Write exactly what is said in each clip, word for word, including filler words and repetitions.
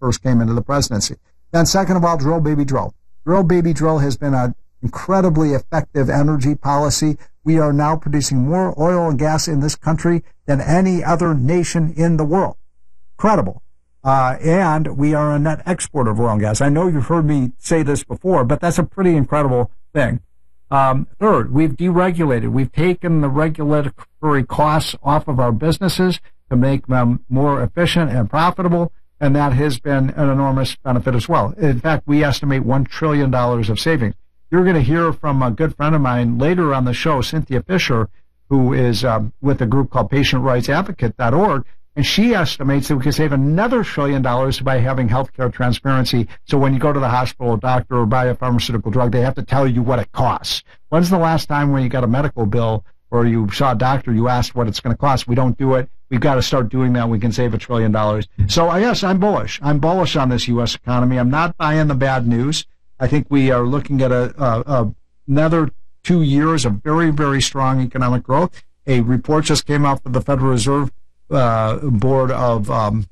first came into the presidency. Then second of all, drill, baby, drill. Drill, baby, drill has been an incredibly effective energy policy. We are now producing more oil and gas in this country than any other nation in the world. Incredible. Uh, and we are a net exporter of oil and gas. I know you've heard me say this before, but that's a pretty incredible thing. Um, third, we've deregulated. We've taken the regulatory costs off of our businesses to make them more efficient and profitable, and that has been an enormous benefit as well. In fact, we estimate one trillion dollars of savings. You're going to hear from a good friend of mine later on the show, Cynthia Fisher, who is um, with a group called patient rights advocate dot org, and she estimates that we could save another trillion dollars by having healthcare transparency. So when you go to the hospital or doctor or buy a pharmaceutical drug, they have to tell you what it costs. When's the last time when you got a medical bill or you saw a doctor, you asked what it's going to cost? We don't do it. We've got to start doing that. We can save a trillion dollars. So I guess I'm bullish. I'm bullish on this U S economy. I'm not buying the bad news. I think we are looking at a, a, a another two years of very, very strong economic growth. A report just came out from the Federal Reserve uh, Board of um,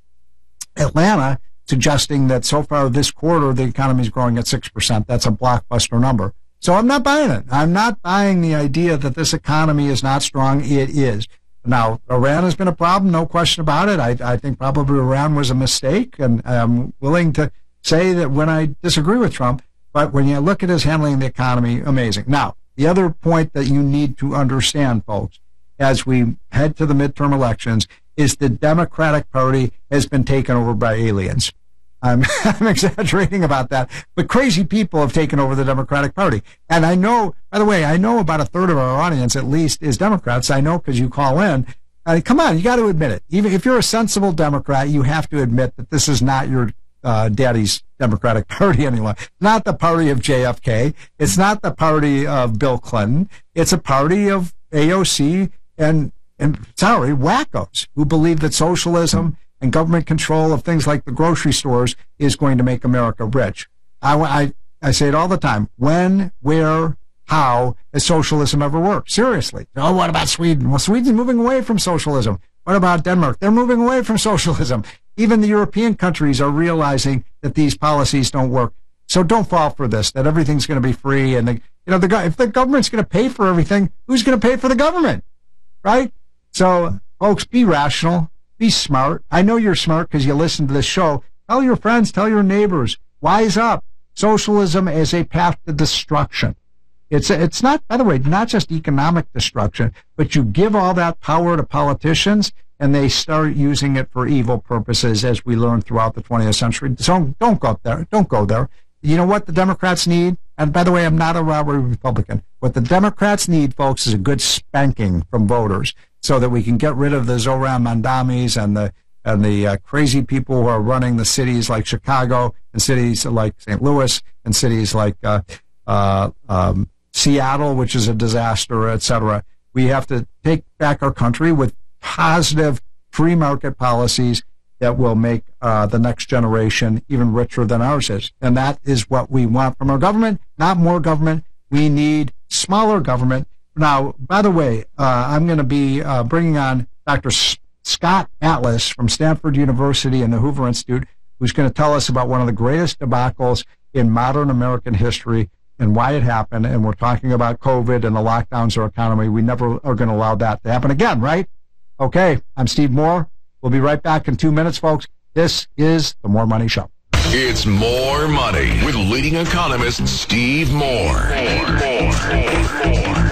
Atlanta suggesting that so far this quarter, the economy is growing at six percent. That's a blockbuster number. So I'm not buying it. I'm not buying the idea that this economy is not strong. It is. Now, Iran has been a problem, no question about it. I, I think probably Iran was a mistake, and I'm willing to say that when I disagree with Trump, but when you look at his handling of the economy, amazing. Now, the other point that you need to understand, folks, as we head to the midterm elections, is the Democratic Party has been taken over by aliens. I'm, I'm exaggerating about that, but crazy people have taken over the Democratic Party. And I know, by the way, I know about a third of our audience at least is Democrats. I know because you call in. Uh, come on, you got to admit it. Even if you're a sensible Democrat, you have to admit that this is not your uh, daddy's Democratic Party anymore. It's not the party of J F K. It's not the party of Bill Clinton. It's a party of A O C and, and sorry, wackos who believe that socialism and government control of things like the grocery stores is going to make America rich. I, I, I say it all the time. When, where, how has socialism ever worked? Seriously. Oh, what about Sweden? Well, Sweden's moving away from socialism. What about Denmark? They're moving away from socialism. Even the European countries are realizing that these policies don't work. So don't fall for this, that everything's going to be free. And the, you know, the, if the government's going to pay for everything, who's going to pay for the government? Right? So, folks, be rational. Be smart. I know you're smart because you listen to this show. Tell your friends, tell your neighbors, wise up. Socialism is a path to destruction. It's a, it's not, by the way, not just economic destruction, but you give all that power to politicians and they start using it for evil purposes, as we learned throughout the twentieth century. So don't go there. Don't go there. You know what the Democrats need? And by the way, I'm not a robbery Republican. What the Democrats need, folks, is a good spanking from voters, so that we can get rid of the Zoran Mandamis and the and the uh, crazy people who are running the cities like Chicago and cities like Saint Louis and cities like uh, uh, um, Seattle, which is a disaster, et cetera. We have to take back our country with positive free market policies that will make uh, the next generation even richer than ours is. And that is what we want from our government, not more government. We need smaller government. Now, by the way, uh, I'm going to be uh, bringing on Doctor S- Scott Atlas from Stanford University and the Hoover Institute, who's going to tell us about one of the greatest debacles in modern American history and why it happened. And we're talking about COVID and the lockdowns of our economy. We never are going to allow that to happen again, right? Okay, I'm Steve Moore. We'll be right back in two minutes, folks. This is the More Money Show. It's More Money with leading economist Steve Moore. More, more, more.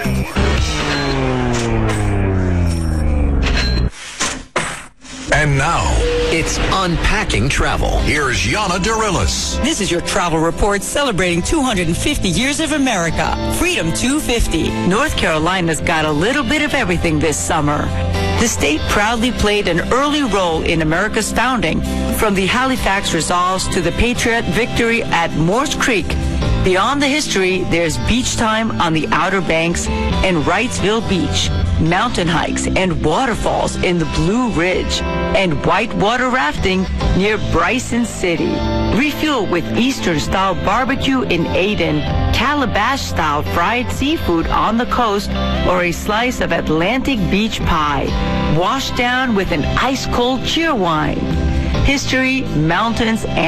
And now, it's Unpacking Travel. Here's Yana Darilis. This is your travel report celebrating two hundred fifty years of America. Freedom two fifty. North Carolina's got a little bit of everything this summer. The state proudly played an early role in America's founding, from the Halifax Resolves to the Patriot victory at Morse Creek. Beyond the history, there's beach time on the Outer Banks and Wrightsville Beach, mountain hikes and waterfalls in the Blue Ridge, and whitewater rafting near Bryson City. Refuel with Eastern-style barbecue in Aden, Calabash-style fried seafood on the coast, or a slice of Atlantic beach pie, washed down with an ice-cold cheer wine. History, mountains, and